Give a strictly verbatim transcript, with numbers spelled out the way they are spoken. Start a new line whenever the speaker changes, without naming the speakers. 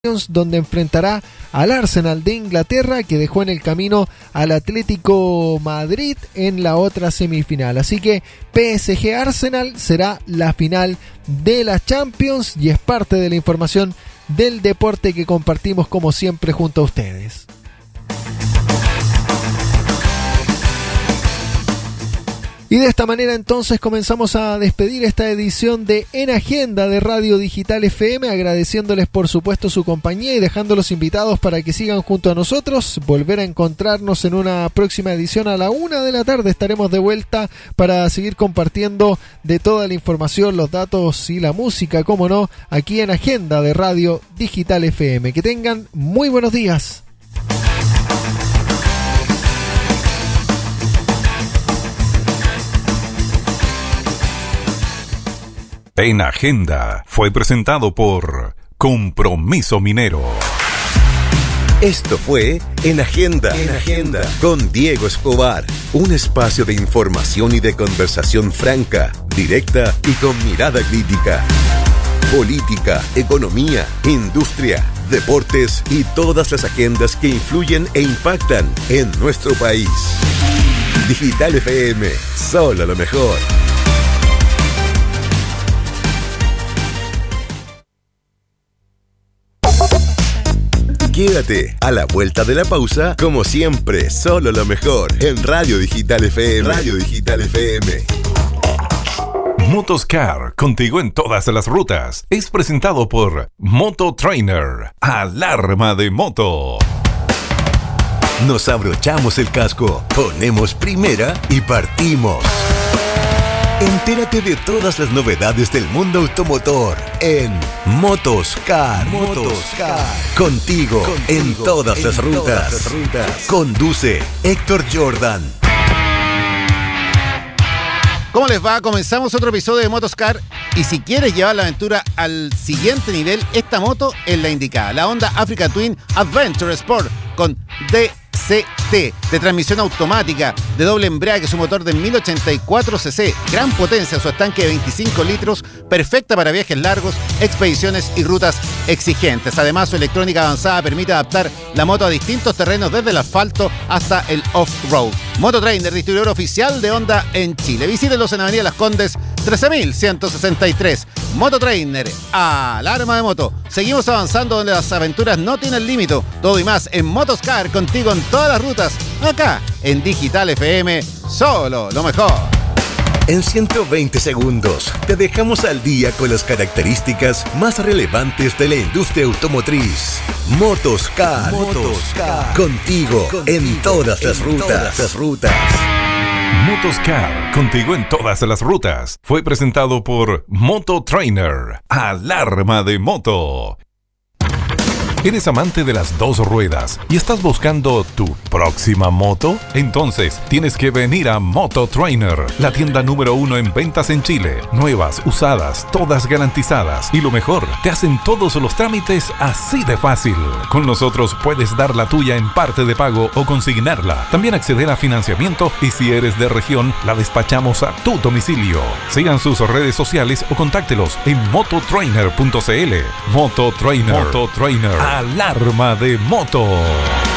donde enfrentará al Arsenal de Inglaterra, que dejó en el camino al Atlético Madrid en la otra semifinal. Así que P S G Arsenal será la final de la Champions y es parte de la información del deporte que compartimos como siempre junto a ustedes. Y de esta manera entonces comenzamos a despedir esta edición de En Agenda de Radio Digital F M, agradeciéndoles por supuesto su compañía y dejándolos invitados para que sigan junto a nosotros. Volver a encontrarnos en una próxima edición a la una de la tarde. Estaremos de vuelta para seguir compartiendo de toda la información, los datos y la música, como no, aquí en Agenda de Radio Digital F M. Que tengan muy buenos días.
En Agenda fue presentado por Compromiso Minero.
Esto fue En Agenda, en Agenda con Diego Escobar, un espacio de información y de conversación franca, directa y con mirada crítica. Política, economía, industria, deportes y todas las agendas que influyen e impactan en nuestro país. Digital F M, solo lo mejor. Quédate a la vuelta de la pausa, como siempre, solo lo mejor en Radio Digital F M. Radio Digital F M.
Motoscar, contigo en todas las rutas. Es presentado por Moto Trainer, alarma de moto.
Nos abrochamos el casco, ponemos primera y partimos. Entérate de todas las novedades del mundo automotor en Motoscar. Motoscar. Contigo, Contigo en todas, en las, rutas. todas las rutas. Conduce Héctor Jordan.
¿Cómo les va? Comenzamos otro episodio de Motoscar y si quieres llevar la aventura al siguiente nivel, esta moto es la indicada. La Honda Africa Twin Adventure Sport con D C T de transmisión automática de doble embrague, su motor de mil ochenta y cuatro cc, gran potencia, su estanque de veinticinco litros, perfecta para viajes largos, expediciones y rutas exigentes. Además, su electrónica avanzada permite adaptar la moto a distintos terrenos desde el asfalto hasta el off-road. Moto Trainer, distribuidor oficial de Honda en Chile. Visítenlos en Avenida Las Condes trece mil ciento sesenta y tres. Moto Trainer, alarma de moto. Seguimos avanzando donde las aventuras no tienen límite. Todo y más en Motoscar, contigo en todas las rutas, acá en Digital F M, solo lo mejor.
En ciento veinte segundos te dejamos al día con las características más relevantes de la industria automotriz. Motoscar, Motoscar. Contigo, contigo en todas las en rutas. Todas las rutas.
Motoscar, contigo en todas las rutas. Fue presentado por Moto Trainer, alarma de moto. ¿Eres amante de las dos ruedas y estás buscando tu próxima moto? Entonces tienes que venir a Moto Trainer, la tienda número uno en ventas en Chile. Nuevas, usadas, todas garantizadas. Y lo mejor, te hacen todos los trámites así de fácil. Con nosotros puedes dar la tuya en parte de pago o consignarla. También acceder a financiamiento y si eres de región, la despachamos a tu domicilio. Sigan sus redes sociales o contáctelos en mototrainer punto c l. Moto Trainer. Moto Trainer. Alarma de moto.